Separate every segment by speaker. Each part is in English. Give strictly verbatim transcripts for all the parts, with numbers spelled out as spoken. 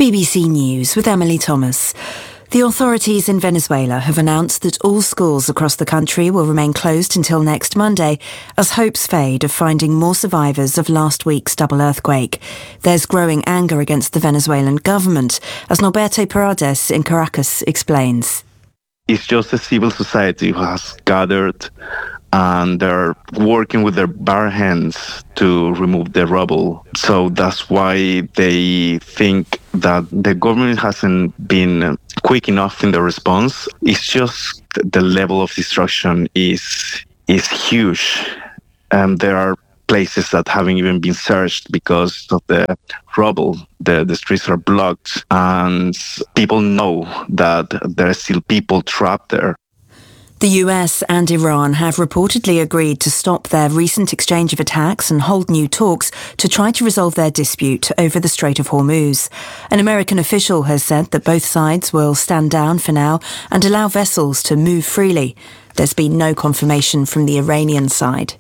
Speaker 1: B B C News with Emily Thomas. The authorities in Venezuela have announced that all schools across the country will remain closed until next Monday as hopes fade of finding more survivors of last week's double earthquake. There's growing anger against the Venezuelan government, as Norberto Paredes in Caracas explains.
Speaker 2: It's just a civil society who has gathered and they're working with their bare hands to remove the rubble. So that's why they think that the government hasn't been quick enough in the response. It's just the level of destruction is is huge. Um, there are places that haven't even been searched because of the rubble. The, the streets are blocked, and people know that there are still people trapped there.
Speaker 1: The U S and Iran have reportedly agreed to stop their recent exchange of attacks and hold new talks to try to resolve their dispute over the Strait of Hormuz. An American official has said that both sides will stand down for now and allow vessels to move freely. There's been no confirmation from the Iranian side.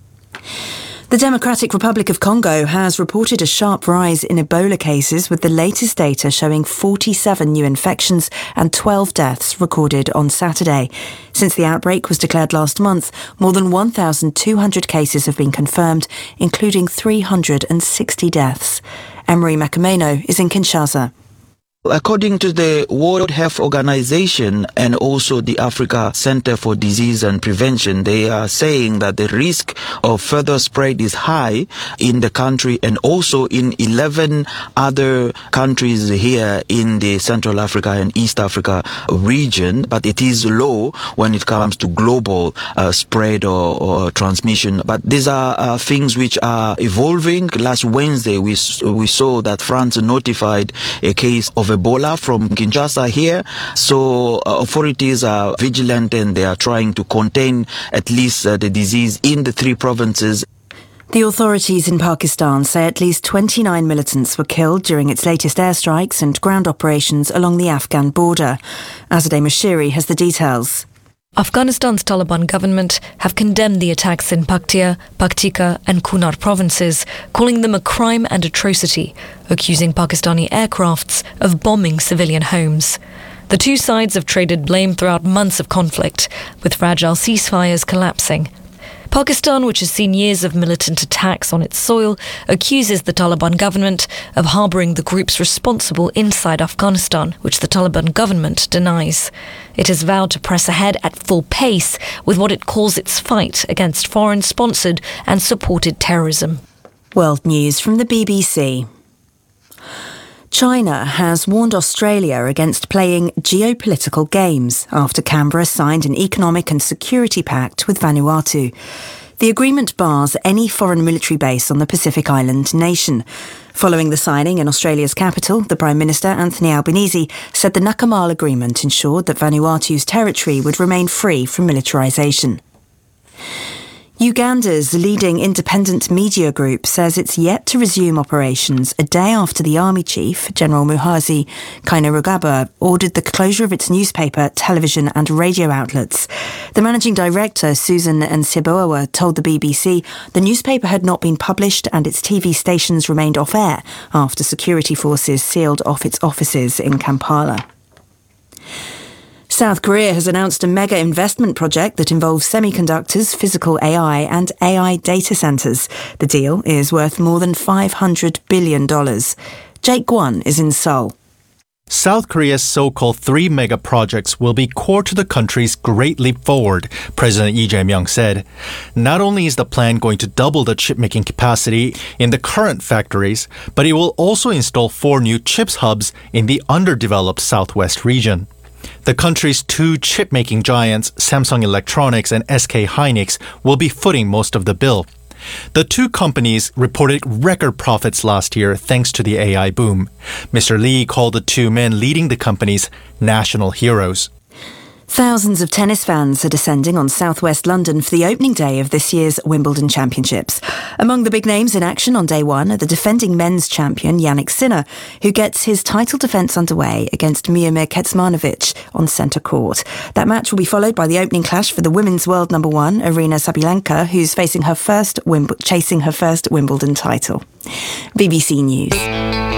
Speaker 1: The Democratic Republic of Congo has reported a sharp rise in Ebola cases, with the latest data showing forty-seven new infections and twelve deaths recorded on Saturday. Since the outbreak was declared last month, more than one thousand two hundred cases have been confirmed, including three hundred sixty deaths. Emery Makameno is in Kinshasa.
Speaker 3: According to the World Health Organization and also the Africa Center for Disease and Prevention, they are saying that the risk of further spread is high in the country and also in eleven other countries here in the Central Africa and East Africa region, but it is low when it comes to global uh, spread or, or transmission. But these are uh, things which are evolving. Last Wednesday, we, we saw that France notified a case of Ebola from Kinshasa here. So uh, authorities are vigilant and they are trying to contain at least uh, the disease in the three provinces.
Speaker 1: The authorities in Pakistan say at least twenty-nine militants were killed during its latest airstrikes and ground operations along the Afghan border. Azadeh Moshiri has the details.
Speaker 4: Afghanistan's Taliban government have condemned the attacks in Paktia, Paktika and Kunar provinces, calling them a crime and atrocity, accusing Pakistani aircrafts of bombing civilian homes. The two sides have traded blame throughout months of conflict, with fragile ceasefires collapsing. Pakistan, which has seen years of militant attacks on its soil, accuses the Taliban government of harbouring the groups responsible inside Afghanistan, which the Taliban government denies. It has vowed to press ahead at full pace with what it calls its fight against foreign-sponsored and supported terrorism.
Speaker 1: World News from the B B C. China has warned Australia against playing geopolitical games after Canberra signed an economic and security pact with Vanuatu. The agreement bars any foreign military base on the Pacific island nation. Following the signing in Australia's capital, the Prime Minister, Anthony Albanese, said the Nakamal Agreement ensured that Vanuatu's territory would remain free from militarisation. Uganda's leading independent media group says it's yet to resume operations a day after the army chief, General Muhoozi Kainerugaba, ordered the closure of its newspaper, television and radio outlets. The managing director, Susan Nseboawa, told the B B C the newspaper had not been published and its T V stations remained off-air after security forces sealed off its offices in Kampala. South Korea has announced a mega investment project that involves semiconductors, physical A I and A I data centres. The deal is worth more than five hundred billion dollars. Jake Gwon is in Seoul.
Speaker 5: South Korea's so-called three mega projects will be core to the country's great leap forward, President Lee Jae-myung said. Not only is the plan going to double the chip-making capacity in the current factories, but it will also install four new chips hubs in the underdeveloped southwest region. The country's two chip-making giants, Samsung Electronics and S K Hynix, will be footing most of the bill. The two companies reported record profits last year thanks to the A I boom. Mister Lee called the two men leading the companies national heroes.
Speaker 1: Thousands of tennis fans are descending on southwest London for the opening day of this year's Wimbledon Championships. Among the big names in action on day one are the defending men's champion Jannik Sinner, who gets his title defence underway against Miomir Kecmanovic on centre court. That match will be followed by the opening clash for the women's world number one, Aryna Sabalenka, who's facing her first Wimb- chasing her first Wimbledon title. B B C News.